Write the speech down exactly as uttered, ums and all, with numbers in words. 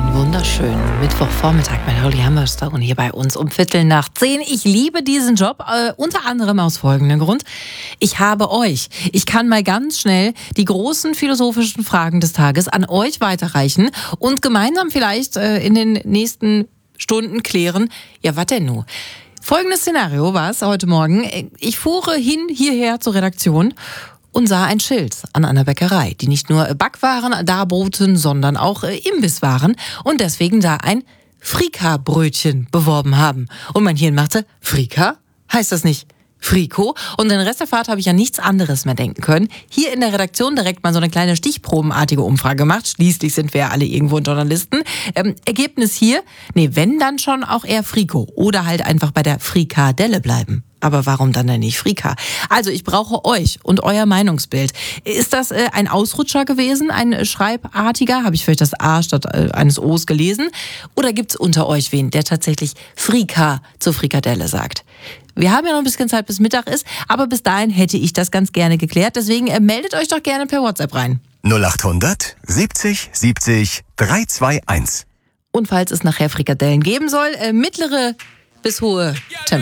Einen wunderschönen Mittwochvormittag bei Holly Hammerstone hier bei uns um Viertel nach zehn. Ich liebe diesen Job, äh, unter anderem aus folgendem Grund. Ich habe euch. Ich kann mal ganz schnell die großen philosophischen Fragen des Tages an euch weiterreichen und gemeinsam vielleicht äh, in den nächsten Stunden klären, ja, was denn nun? Folgendes Szenario war es heute Morgen. Ich fuhre hin hierher zur Redaktion und sah ein Schild an einer Bäckerei, die nicht nur Backwaren darboten, sondern auch Imbisswaren und deswegen da ein Frika-Brötchen beworben haben. Und mein Hirn machte, Frika? Heißt das nicht Friko? Und den Rest der Fahrt habe ich an nichts anderes mehr denken können. Hier in der Redaktion direkt mal so eine kleine stichprobenartige Umfrage gemacht. Schließlich sind wir ja alle irgendwo Journalisten. Ähm, Ergebnis hier, nee, wenn dann schon auch eher Friko oder halt einfach bei der Frikadelle bleiben. Aber warum dann denn nicht Frika? Also ich brauche euch und euer Meinungsbild. Ist das äh, ein Ausrutscher gewesen, ein schreibartiger? Habe ich vielleicht das A statt äh, eines O's gelesen? Oder gibt's unter euch wen, der tatsächlich Frika zur Frikadelle sagt? Wir haben ja noch ein bisschen Zeit, bis Mittag ist, aber bis dahin hätte ich das ganz gerne geklärt. Deswegen äh, meldet euch doch gerne per WhatsApp rein. null achthundert siebzig siebzig dreihundertveinundzwanzig. Und falls es nachher Frikadellen geben soll, äh, mittlere bis hohe Temperatur.